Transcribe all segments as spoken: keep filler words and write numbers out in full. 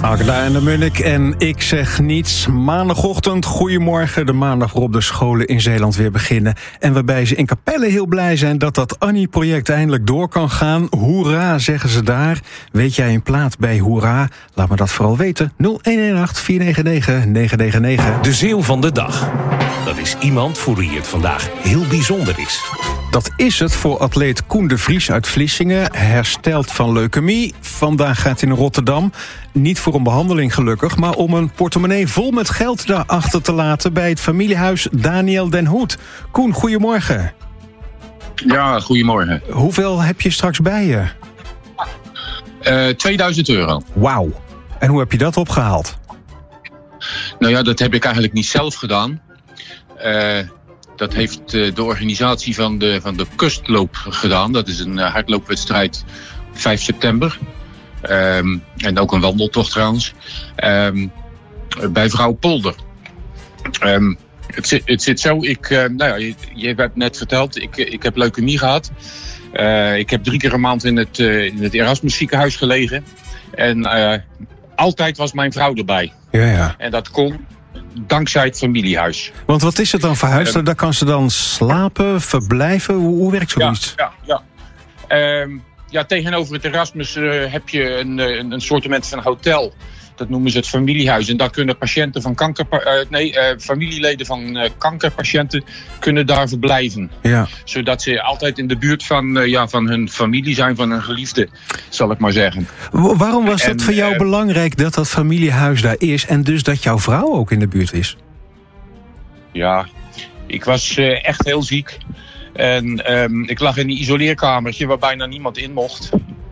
Agda en de Munnik en ik zeg niets. Maandagochtend, goedemorgen. De maandag waarop de scholen in Zeeland weer beginnen. En waarbij ze in Capelle heel blij zijn dat dat Annie-project eindelijk door kan gaan. Hoera, zeggen ze daar. Weet jij een plaat bij Hoera? Laat me dat vooral weten. nul een een acht vier negen negen negen negen negen. De Zeeuw van de dag. Dat is iemand voor wie het vandaag heel bijzonder is. Dat is het voor atleet Koen de Vries uit Vlissingen. Hersteld van leukemie. Vandaag gaat hij naar Rotterdam. Niet voor een behandeling gelukkig, maar om een portemonnee vol met geld daarachter te laten bij het familiehuis Daniel Den Hoed. Koen, goedemorgen. Ja, goedemorgen. Hoeveel heb je straks bij je? Uh, tweeduizend euro. Wauw. En hoe heb je dat opgehaald? Nou ja, dat heb ik eigenlijk niet zelf gedaan. Uh, dat heeft uh, de organisatie van de, van de Kustloop gedaan. Dat is een uh, hardloopwedstrijd vijf september. Um, en ook een wandeltocht trouwens. Um, bij Vrouw Polder. Um, het, zit, het zit zo, ik, uh, nou ja, je, je hebt net verteld, ik, ik heb leukemie gehad. Uh, ik heb drie keer een maand in het, uh, in het Erasmus ziekenhuis gelegen. En uh, altijd was mijn vrouw erbij. Ja, ja. En dat kon dankzij het familiehuis. Want wat is het dan voor huis? Um, Daar kan ze dan slapen, verblijven? Hoe, hoe werkt zoiets? Ja, ja, ja. Um, ja, tegenover het Erasmus uh, heb je een, een, een soortement van hotel. Dat noemen ze het familiehuis. En daar kunnen patiënten van kanker, uh, nee, uh, familieleden van uh, kankerpatiënten kunnen daar verblijven. Ja. Zodat ze altijd in de buurt van, uh, ja, van hun familie zijn, van hun geliefde, zal ik maar zeggen. Waarom was en, het voor jou uh, belangrijk dat dat familiehuis daar is en dus dat jouw vrouw ook in de buurt is? Ja, ik was uh, echt heel ziek. En um, ik lag in een isoleerkamertje waar bijna niemand in mocht.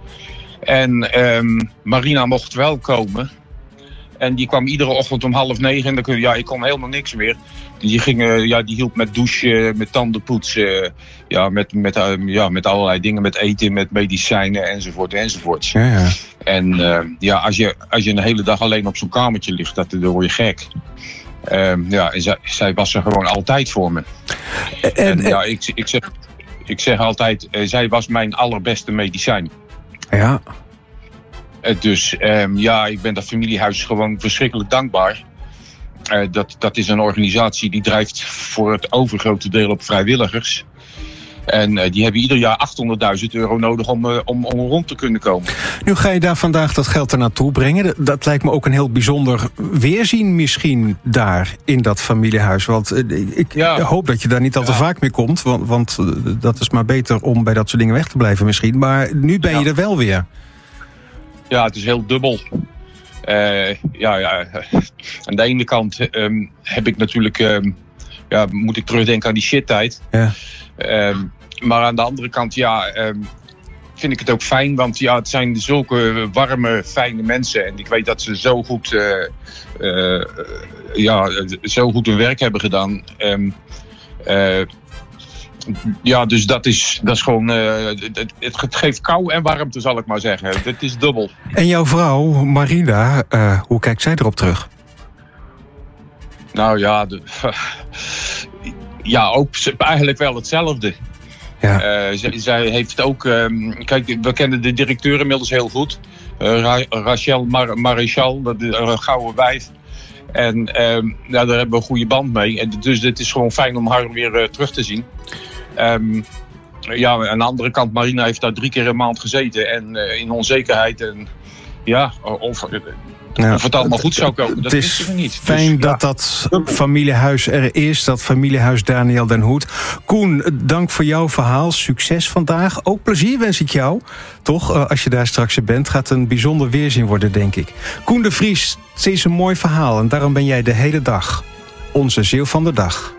En um, Marina mocht wel komen. En die kwam iedere ochtend om half negen. En dan kun, ja, ik kon helemaal niks meer. Die, ging, uh, ja, die hielp met douchen, met tandenpoetsen. Ja, met, met, uh, ja, met allerlei dingen. Met eten, met medicijnen enzovoort enzovoort. Ja, ja. En uh, ja, als je, als je een hele dag alleen op zo'n kamertje ligt, dat, dan word je gek. Um, ja, en zij, zij was er gewoon altijd voor me. En, en, en ja, ik, ik, zeg, ik zeg altijd, uh, zij was mijn allerbeste medicijn. Ja. Uh, dus um, ja, ik ben dat familiehuis gewoon verschrikkelijk dankbaar. Uh, dat, dat is een organisatie die drijft voor het overgrote deel op vrijwilligers. En uh, die hebben ieder jaar achthonderdduizend euro nodig om, uh, om, om rond te kunnen komen. Nu ga je daar vandaag dat geld er naartoe brengen. Dat, dat lijkt me ook een heel bijzonder weerzien misschien daar in dat familiehuis. Want uh, ik ja. hoop dat je daar niet al te ja. vaak meer komt. Want, want uh, dat is maar beter om bij dat soort dingen weg te blijven misschien. Maar nu ben je ja. er wel weer. Ja, het is heel dubbel. Uh, ja, ja. Aan de ene kant um, heb ik natuurlijk... Um, ja, moet ik terugdenken aan die shit-tijd. Ja. Um, maar aan de andere kant, ja, um, vind ik het ook fijn. Want ja, het zijn zulke warme, fijne mensen. En ik weet dat ze zo goed, uh, uh, ja, zo goed hun werk hebben gedaan. Um, uh, ja, dus dat is, dat is gewoon... Uh, het, het geeft kou en warmte, zal ik maar zeggen. Het is dubbel. En jouw vrouw, Marina, uh, hoe kijkt zij erop terug? Nou ja, de, ja, ook eigenlijk wel hetzelfde. Ja. Uh, zij, zij heeft ook... Um, kijk, we kennen de directeur inmiddels heel goed. Uh, Ra- Rachel Mar- Maréchal, dat is een gouden wijf. En um, ja, daar hebben we een goede band mee. En dus het is gewoon fijn om haar weer uh, terug te zien. Um, ja, aan de andere kant, Marina heeft daar drie keer een maand gezeten. En uh, in onzekerheid. En ja, of... Ja, of het allemaal goed zou komen, dat wisten we niet. Fijn dus, dat ja. dat familiehuis er is, dat familiehuis Daniel Den Hoed. Koen, dank voor jouw verhaal. Succes vandaag. Ook plezier wens ik jou. Toch, als je daar straks bent, gaat een bijzonder weerzien worden, denk ik. Koen de Vries, het is een mooi verhaal en daarom ben jij de hele dag onze Zeeuw van de dag.